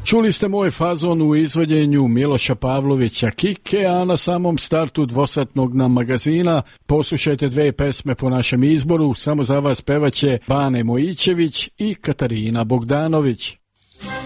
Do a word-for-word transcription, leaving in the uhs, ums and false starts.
Čuli ste moj fazon u izvođenju Miloša Pavlovića Kike, a na samom startu dvosatnog nam magazina poslušajte dve pesme po našem izboru. Samo za vas pevaće Bane Mojićević i Katarina Bogdanović.